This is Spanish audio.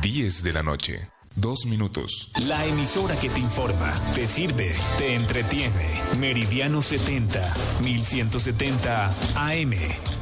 10 de la noche. 2 minutos. La emisora que te informa, te sirve, te entretiene. Meridiano 70, 1170 AM.